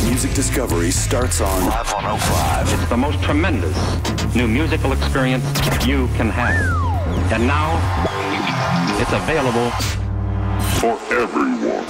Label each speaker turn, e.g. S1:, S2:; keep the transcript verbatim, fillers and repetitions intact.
S1: Music discovery starts on Live one oh five.
S2: It's the most tremendous new musical experience you can have. And now, it's available
S3: for everyone.